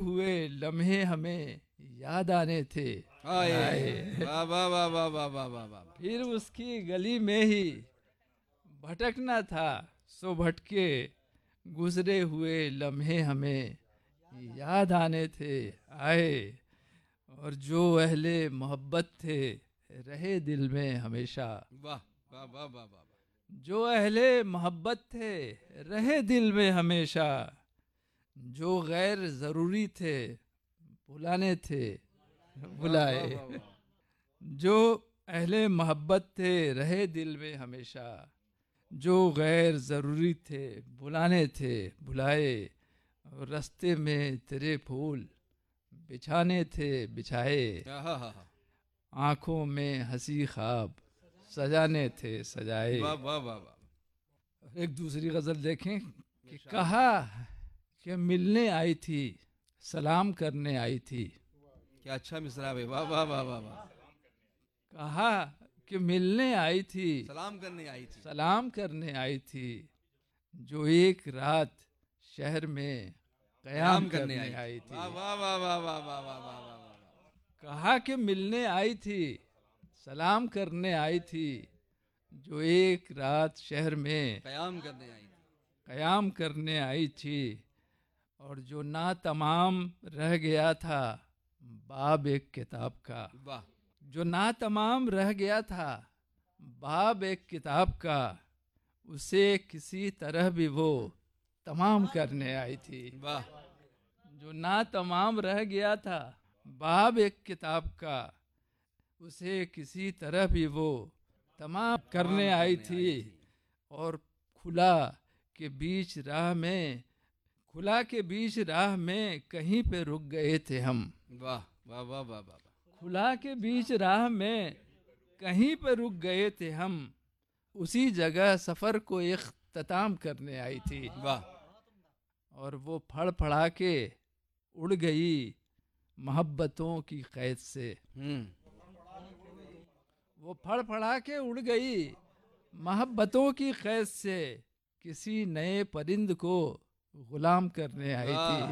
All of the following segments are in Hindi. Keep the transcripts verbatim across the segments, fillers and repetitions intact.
हुए लम्हे हमें याद आने थे। आए वाह वाह वाह वाह वाह वाह वाह वाह। फिर उसकी गली में ही भटकना था, सो भटके गुजरे हुए लम्हे हमें याद आने थे। आए और जो अहले मोहब्बत थे रहे दिल में हमेशा। वाह वाह वाह वाह वाह। जो अहले मोहब्बत थे रहे दिल में हमेशा, जो गैर जरूरी थे बुलाने थे बुलाए। वाह, वाह, वाह, वाह। जो अहले मोहब्बत थे रहे दिल में हमेशा, जो गैर ज़रूरी थे बुलाने थे बुलाए। और रास्ते में तेरे फूल बिछाने थे बिछाए, आहा, हा, हा। आँखों में हंसी ख्वाब सजाने थे सजाए। वाह वाह वाह वाह। एक दूसरी गज़ल देखें कि कहा कि मिलने आई थी सलाम करने आई थी। क्या अच्छा मिसरा है। वाह वाह वाह वाह वाह। कहा कि मिलने आई थी सलाम करने आई थी। सलाम करने आई थी, जो एक रात शहर में कयाम करने आई थी। वाह वाह वाह वाह वाह वाह वाह वाह वाह वाह। कहा कि मिलने आई थी सलाम करने आई थी, जो एक रात शहर में कयाम करने आई थी। कयाम करने आई थी। और जो ना तमाम रह गया था बाब एक किताब का। वाह। जो ना तमाम रह गया था बाब एक किताब का, उसे किसी तरह भी वो तमाम करने आई थी। वाह। जो ना तमाम रह गया था बाब एक किताब का, उसे किसी तरह भी वो तमाम करने आई थी। और खुला के बीच राह में खुला के बीच राह में कहीं पे रुक गए थे हम। वाह वाह वाह वाह वाह। खुला के बीच राह में कहीं पे रुक गए थे हम, उसी जगह सफर को इख्तिताम करने आई थी। वाह। और वो फड़ फड़ा के उड़ गई मोहब्बतों की कैद से। वो फड़ फड़ा के उड़ गई मोहब्बतों की कैद से, किसी नए परिंद को गुलाम करने आई थी।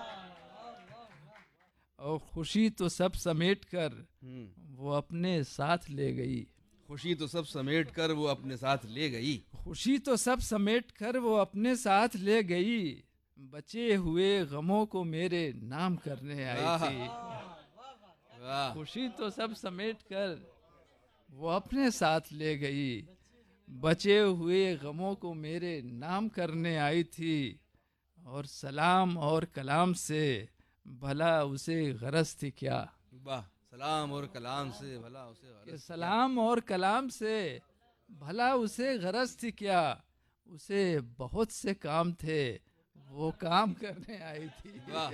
और खुशी तो सब समेट कर वो अपने साथ ले गई। खुशी तो सब समेट कर वो अपने साथ ले गई। खुशी तो सब समेट कर वो अपने साथ ले गई, बचे हुए गमों को मेरे नाम करने आई थी। खुशी तो सब समेट कर वो अपने साथ ले गई, बचे हुए गमों को मेरे नाम करने आई थी। और सलाम और कलाम से भला उसे गरज थी क्या। वाह। सलाम और कलाम से भला उसे कि सलाम और कलाम से भला उसे गरज थी क्या, उसे बहुत से काम थे वो काम करने आई थी। वाह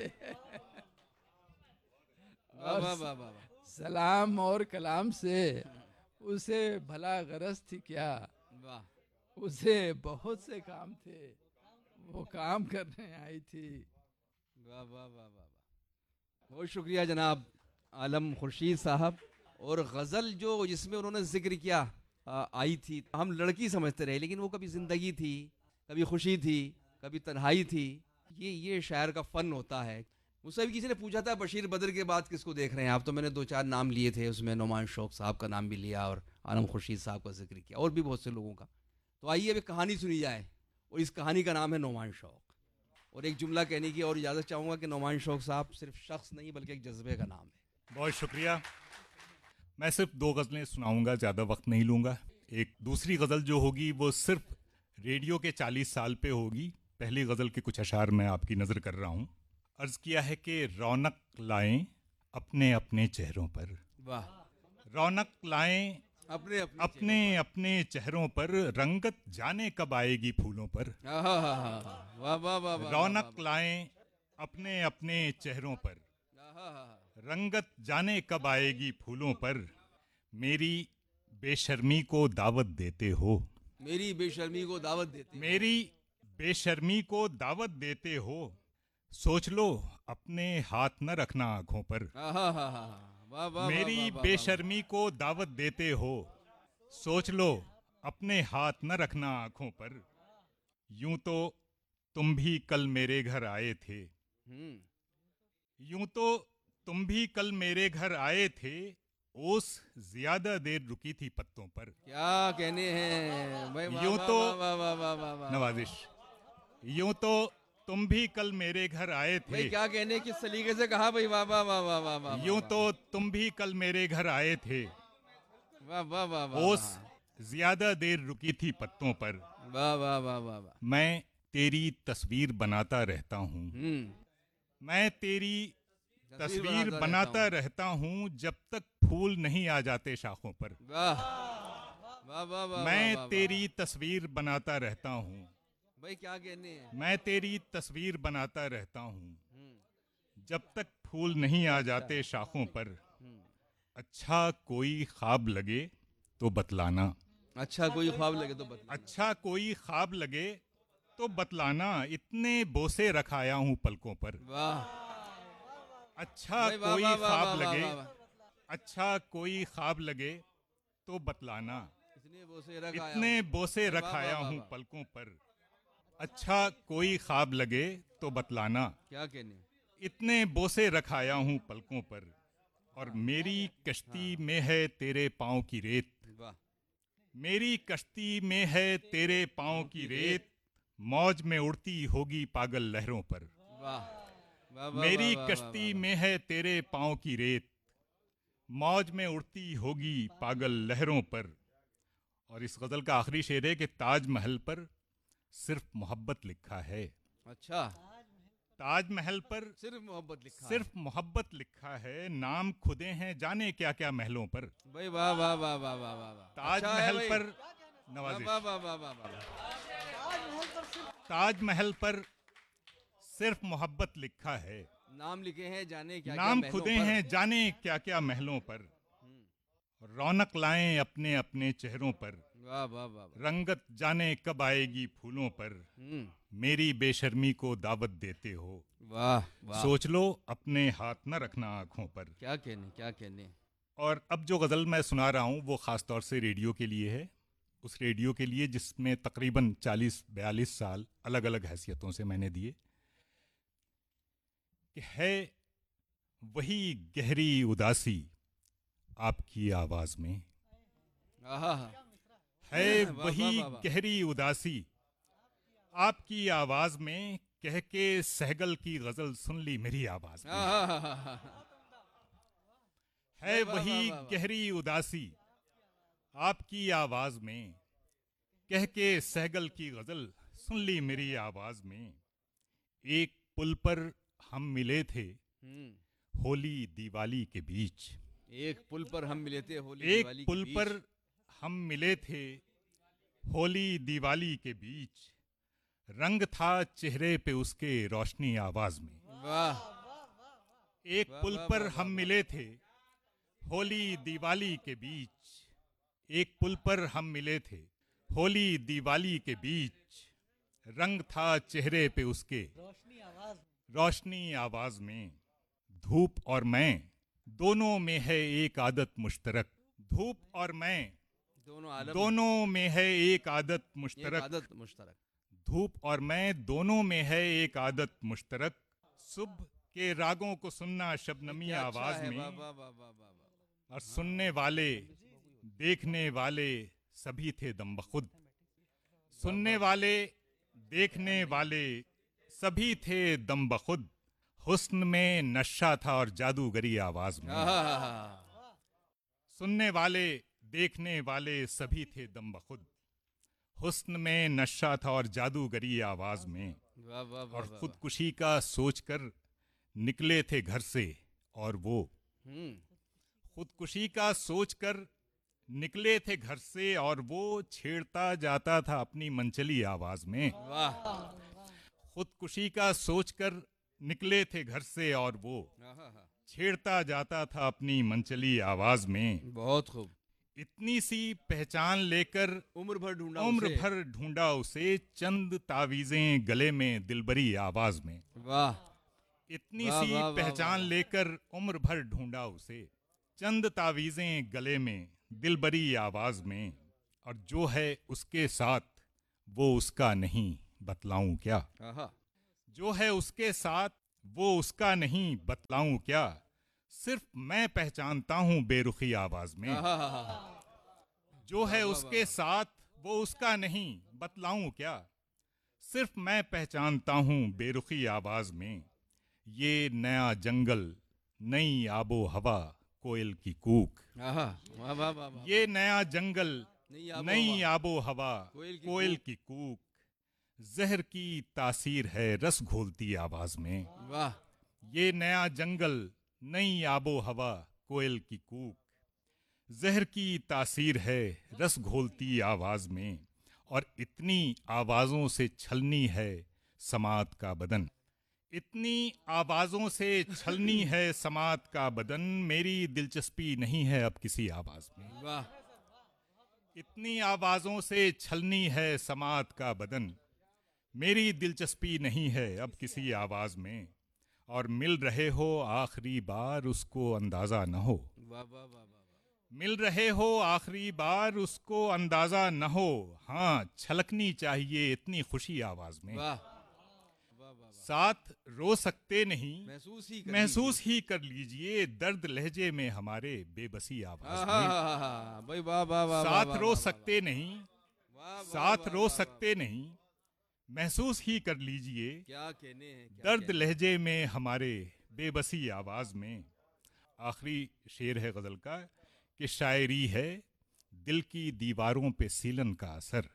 और वाह वाह वाह। सलाम और कलाम से उसे भला गरज थी क्या, वाह। उसे बहुत से काम थे वो काम करने आई थी। वाह वाह वाह वाह। बहुत शुक्रिया जनाब आलम खुर्शीद साहब। और गज़ल जो जिसमें उन्होंने जिक्र किया आ, आई थी, हम लड़की समझते रहे, लेकिन वो कभी ज़िंदगी थी, कभी खुशी थी, कभी तन्हाई थी। ये ये शायर का फ़न होता है। मुझसे भी किसी ने पूछा था बशीर बद्र के बाद किसको देख रहे हैं आप, तो मैंने दो चार नाम लिए थे, उसमें नोमान शौक साहब का नाम भी लिया और आलम खुर्शीद साहब का जिक्र किया, और भी बहुत से लोगों का। तो आइए अब एक कहानी सुनी जाए, और इस कहानी का नाम है नोमान शौक। और एक जुमला कहने की और इजाज़त चाहूँगा कि नोमान शौक साहब सिर्फ शख्स नहीं बल्कि एक जज्बे का नाम है। बहुत शुक्रिया। मैं सिर्फ दो गज़लें सुनाऊंगा, ज़्यादा वक्त नहीं लूँगा। एक दूसरी गज़ल जो होगी वो सिर्फ रेडियो के चालीस साल पे होगी। पहली गज़ल के कुछ अशार मैं आपकी नज़र कर रहा हूँ। अर्ज़ किया है कि रौनक लाएं अपने अपने चेहरों पर। वाह। रौनक लाएं अपने अपने अपने अपने चेहरों पर, रंगत जाने कब आएगी फूलों पर। वाह वाह वाह। रौनक लाएं अपने अपने चेहरों पर, रंगत जाने कब आएगी फूलों पर। मेरी बेशर्मी को दावत देते हो, मेरी बेशर्मी को दावत देते मेरी बेशर्मी को दावत देते हो। सोच लो अपने हाथ न रखना आंखों पर। मेरी बेशर्मी को दावत देते हो, सोच लो अपने हाथ न रखना आंखों पर। यूं तो तुम भी कल मेरे घर आए थे, यूं तो तुम भी कल मेरे घर आए थे, ओस ज्यादा देर रुकी थी पत्तों पर। क्या कहने हैं भाई, वाह यूं वाह तो वाह वाह वाह वाह वाह। नवाजिश। यूं तो तुम भी कल मेरे घर आए थे। भाई क्या कहने, किस सलीके से कहा भाई, वाह वाह वाह वाह वाह वाह। यूं तो तुम भी कल मेरे घर आए थे, वाह वाह वाह वाह। ओस ज्यादा देर रुकी थी पत्तों पर। वाह वाह वाह वाह वाह। मैं तेरी तस्वीर बनाता रहता हूँ, हम्म। मैं तेरी तस्वीर बनाता रहता हूँ, जब तक फूल नहीं आ जाते शाखों पर। वाह वाह वाह वाह। मैं तेरी तस्वीर बनाता रहता हूँ, भाई क्या कहने हैं। मैं तेरी तस्वीर बनाता रहता हूँ, जब तक फूल नहीं आ जाते शाखों पर। अच्छा कोई ख्वाब लगे तो बतलाना, अच्छा कोई ख्वाब लगे तो बतलाना, अच्छा कोई ख्वाब लगे तो बतलाना, इतने बोसे रखाया हूँ पलकों पर। वाह। अच्छा कोई ख्वाब लगे, अच्छा कोई ख्वाब लगे तो बतलाना, इतने बोसे रखाया इतने बोसे रखाया हूँ पलकों पर। अच्छा कोई ख्वाब लगे तो बतलाना, क्या कहने, इतने बोसे रखाया हूँ पलकों पर। और मेरी कश्ती में है तेरे पाँव की रेत, मेरी कश्ती में है तेरे पाँव की रेत, मौज में उड़ती होगी पागल लहरों पर। मेरी कश्ती में है तेरे पाँव की रेत, मौज में उड़ती होगी पागल लहरों पर। और इस गजल का आखिरी शेर है कि ताजमहल पर सिर्फ मोहब्बत लिखा है। अच्छा, ताजमहल पर सिर्फ मोहब्बत लिखा, सिर्फ मोहब्बत लिखा है, नाम खुदे हैं जाने क्या क्या महलों पर। भाई वाह वाह वाह वाह वाह वाह। ताजमहल पर नवाजिश, वाह वाह वाह वाह। ताजमहल पर सिर्फ मोहब्बत लिखा है, नाम लिखे हैं जाने क्या नाम क्या खुदे हैं जाने क्या क्या महलों पर। रौनक लाएं अपने अपने चेहरों पर, वाह वाह वाह। रंगत जाने कब आएगी फूलों पर। मेरी बेशर्मी को दावत देते हो, वाह वाह। सोच लो अपने हाथ न रखना आंखों पर। क्या कहने, क्या कहने। और अब जो गजल मैं सुना रहा हूँ वो खास तौर से रेडियो के लिए है, उस रेडियो के लिए जिसमें तकरीबन चालीस बयालीस साल अलग अलग हैसियतों से मैंने दिए। कि है वही गहरी उदासी आपकी आवाज में, है वही गहरी उदासी आपकी आवाज में, कह के सहगल की गजल सुन ली मेरी आवाज में। है वही गहरी उदासी आपकी आवाज में, कह के सहगल की गजल सुन ली मेरी आवाज में। एक पुल पर हम मिले थे होली दिवाली के बीच, एक पुल पर हम मिले थे होली एक दिवाली पुल के बीच। पर हम मिले थे होली दिवाली के बीच, रंग था चेहरे पे उसके रोशनी आवाज में। वाह। एक पुल पर हम मिले थे होली दिवाली के बीच, एक पुल पर हम मिले थे होली दिवाली के बीच, रंग था चेहरे पे उसके रोशनी आवाज में। धूप और मैं दोनों में है एक आदत मुश्तरक, धूप और मैं दोनों आलम दोनों में है एक आदत मुश्तरक, आदत मुश्तरक। धूप और मैं दोनों में है एक आदत मुश्तरक। सुबह के रागों को सुनना शबनमी आवाज में, और सुनने वाले देखने वाले सभी थे दम बखुद, सुनने वाले देखने वाले सभी थे दम बखुद। हुस्न में नशा था और जादूगरी आवाज में, सुनने वाले देखने वाले सभी थे दम बखुद। हुस्न में नशा था और जादूगरी आवाज में। और खुदकुशी का सोचकर निकले थे घर से और वो, खुदकुशी का सोचकर निकले थे घर से और वो, छेड़ता जाता था अपनी मनचली आवाज में। खुदकुशी का सोचकर निकले थे घर से और वो, छेड़ता जाता था अपनी मनचली आवाज में। बहुत खूब। इतनी सी पहचान लेकर उम्र भर ढूंढा उम्र उसे। भर ढूंढा उसे, चंद तावीजें गले में दिलबरी आवाज में। वाह। इतनी वाह, सी वाह, वाह, पहचान वाह। लेकर उम्र भर ढूंढा उसे, चंद तावीजें गले में दिलबरी आवाज में। और जो है उसके साथ वो उसका नहीं, बतलाऊं क्या। आहा। जो है उसके साथ वो उसका नहीं बतलाऊं क्या, सिर्फ मैं पहचानता हूं बेरुखी आवाज में। जो है उसके साथ वो उसका नहीं बतलाऊं क्या, सिर्फ मैं पहचानता हूं बेरुखी आवाज में। ये नया जंगल, नई आबो हवा, कोयल की कूक। ये नया जंगल, नई आबो हवा, कोयल की कूक। जहर की तासीर है रस घोलती आवाज में। वाह। ये नया जंगल, नई आबो हवा, कोयल की कूक। जहर की तासीर है रस घोलती आवाज में। और इतनी आवाजों से छलनी है समात का बदन। इतनी आवाजों से छलनी है समात का बदन। मेरी दिलचस्पी नहीं है अब किसी आवाज में। वाह। इतनी आवाजों से छलनी है समात का बदन। मेरी दिलचस्पी नहीं है अब किसी आवाज में। और मिल रहे हो आखिरी बार उसको अंदाजा न हो। वाह वाह वाह। मिल रहे हो आखिरी बार उसको अंदाजा न हो। हाँ, छलकनी चाहिए इतनी खुशी आवाज में। वाह। साथ रो सकते नहीं, महसूस ही कर महसूस ही कर लीजिए दर्द लहजे में हमारे बेबसी आवाज में। भाई वाह वाह वाह। साथ रो सकते नहीं, साथ रो सकते नहीं, महसूस ही कर लीजिए क्या कहने हैं, दर्द लहजे में हमारे बेबसी आवाज में। आखिरी शेर है गजल का कि शायरी है दिल की दीवारों पे सीलन का असर।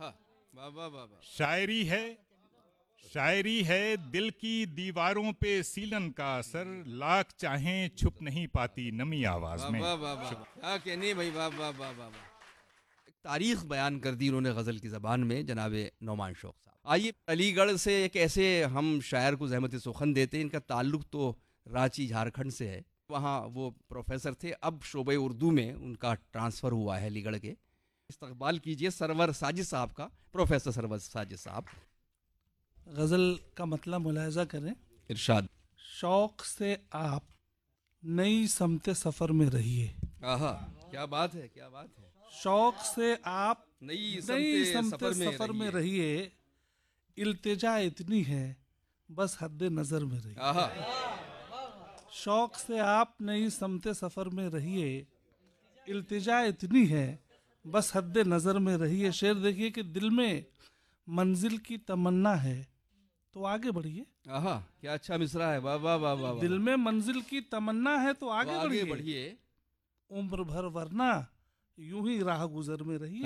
शायरी है शायरी है दिल की दीवारों पे सीलन का असर। लाख चाहें छुप नहीं पाती नमी आवाज में। क्या कहने भाई। वाह वाह वाह वाह। एक तारीख बयान कर दी उन्होंने गजल की जबान में जनाबे नौमान शौक साहब। आइए अलीगढ़ से एक ऐसे हम शायर को ज़हमत सुखन देते हैं। इनका ताल्लुक तो रांची झारखंड से है। वहाँ वो प्रोफेसर थे, अब शोबे उर्दू में उनका ट्रांसफ़र हुआ है अलीगढ़ के। इस्तकबाल कीजिए सरवर साजिद साहब का। प्रोफेसर सरवर साजिद साहब। गज़ल का मतलब मुलाहिज़ा करें। इरशाद। शौक से आप नई समते सफ़र में रहिए। आहा, क्या बात है, क्या बात है। शौक से आप नई नई समते सफ़र में रहिए। इल्तिजा इतनी है बस हद नज़र में रहिए। शौक से आप नई समते सफ़र में रहिए। इल्तिजा इतनी है बस हद नज़र में रहिए। शेर देखिए कि दिल में मंजिल की तमन्ना है तो आगे बढ़िए। आहा, क्या अच्छा मिसरा है। वाह वाह वाह वाह। दिल में मंजिल की तमन्ना है तो आगे बढ़िए बढ़िए। उम्र भर वरना यूं ही राह गुजर में रहिए।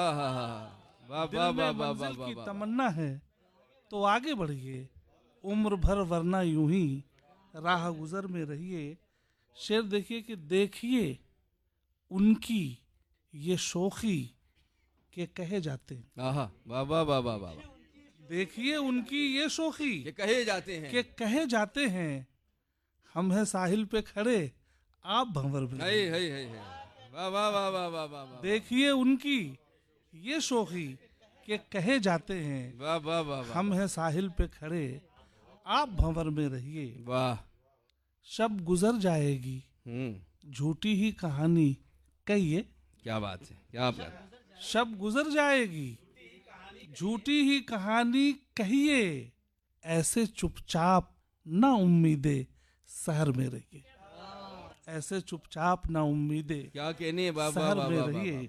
दिल में मंजिल की तमन्ना है तो आगे बढ़िए। उम्र भर वरना यूं ही राह गुजर में रहिए। शेर देखिए कि देखिए उनकी ये शोखी के कहे जाते हैं। आहा, वाह वाह वाह वाह वाह। देखिए उनकी ये शोखी के कहे जाते हैं, के कहे जाते हैं। हम है साहिल पे खड़े आप भंवर में। है है है है। वाह वाह वाह वाह वाह वाह। देखिए उनकी ये शोखी के कहे जाते हैं। वाह वाह वाह। हम है साहिल पे खड़े आप भंवर में रहिए। वाह। शब गुजर जाएगी झूठी ही कहानी कहिए। क्या बात है, क्या बात। शब गुजर जाएगी झूठी ही कहानी कहिए। ऐसे चुपचाप ना उम्मीदे शहर में रहिए। ऐसे चुपचाप ना उम्मीदे क्या कहने शहर में रहिए।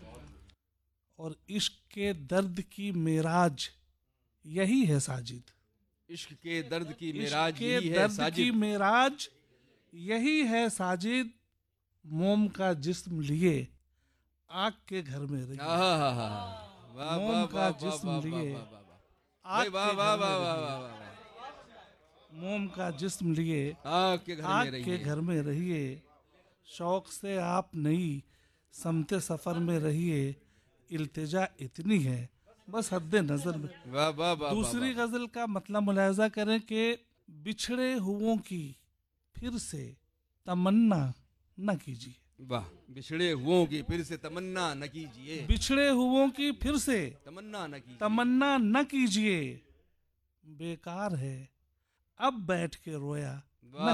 और इश्क के दर्द की मेराज यही है साजिद। इश्क के दर्द की मेराज यही है दर्द साजिद। की मेराज यही है साजिद। मोम का जिस्म लिए आग के घर में रहिए। मोम का जिस्म लिए आग के घर में रहिए। मोम का जिस्म लिए आग के घर में रहिए। शौक से आप नई समते सफर में रहिए। इल्तिजा इतनी है बस हद्दे नजर में। वाह वाह वाह। दूसरी गजल का मतलब मुलाहिजा करें कि बिछड़े हुओं की फिर से तमन्ना न कीजिए। वाह। बिछड़े हुओं की फिर से तमन्ना न कीजिए। बिछड़े हुओं की फिर से तमन्ना न कीजिए। तमन्ना न कीजिए। बेकार है अब बैठ के रोया न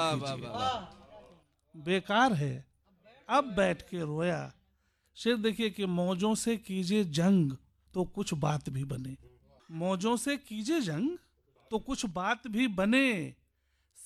कीजिए। बेकार है अब बैठ के रोया। शेर देखिए कि मौजों से कीजिए जंग तो कुछ बात भी बने। मौजों से कीजिए जंग तो कुछ बात भी बने।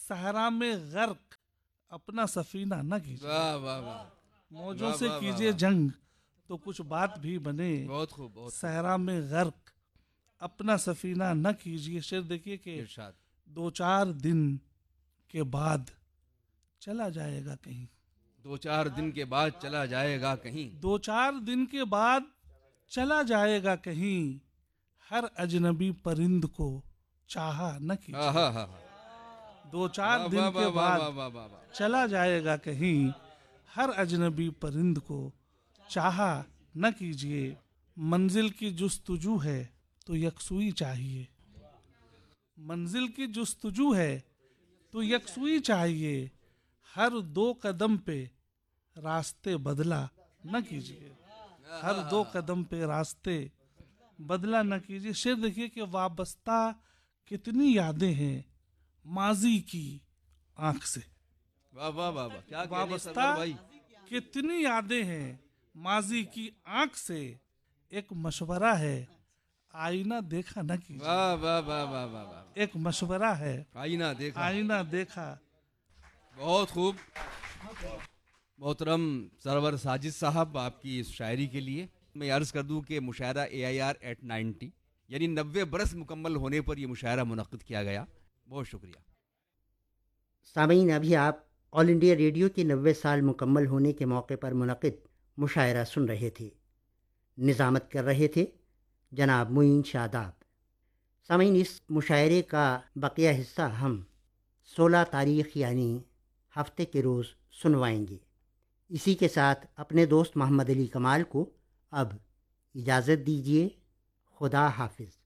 सहरा में गर्क अपना सफीना न कीजिए। वाह वाह वाह, मौजों वाह, से वाह, कीजिए वाह। जंग तो कुछ बात भी बने। बहुत खूब, बहुत खूब। सहरा में गर्क अपना सफीना न कीजिए। शेर देखिए कि इरशाद। दो चार दिन के बाद चला जाएगा कहीं। दो चार दिन के बाद चला जाएगा कहीं। दो चार दिन के बाद चला जाएगा कहीं, हर अजनबी परिंद को चाहा न हाँ कीजिए। हाँ हाँ। दो चार वाह, दिन वाह, के वाह, वाह, बाद वाह, वाह, वाह, वाह। चला जाएगा कहीं, हर अजनबी परिंद को चाहा न कीजिए। मंजिल की जुस्तजू है तो यकसुई चाहिए। मंजिल की जुस्तजू है तो यकसुई चाहिए। हर दो कदम पे रास्ते बदला न कीजिए। हर दो कदम पे रास्ते बदला न कीजिए। शेर देखिए कि वाबस्ता कितनी यादें हैं माजी की आंख से। वाह वाह वाह वाह, क्या कहने वाबस्ता सरवर भाई। कितनी यादें हैं माजी की आंख से। एक मशवरा है आईना देखा न कीजिए। वाह वाह वाह वाह वाह वाह। एक मशवरा है आईना देखा। आईना देखा। बहुत खूब। मोहतरम सरवर साजिद साहब, आपकी इस शायरी के लिए मैं अर्ज कर दूं कि मुशायरा ए आई आर एट नाइन्टी यानी नब्बे बरस मुकम्मल होने पर यह मुशायरा मुनक्किद किया गया। बहुत शुक्रिया। सामीन, अभी आप ऑल इंडिया रेडियो के नब्बे साल मुकम्मल होने के मौके पर मुनक्किद मुशायरा सुन रहे थे। निज़ामत कर रहे थे जनाब मुईन शादाब। सामीन, इस मुशायरे का बकिया हिस्सा हम सोलह तारीख़ यानी हफ्ते के रोज़ सुनवाएंगे। इसी के साथ अपने दोस्त मोहम्मद अली कमाल को अब इजाज़त दीजिए। खुदा हाफिज़।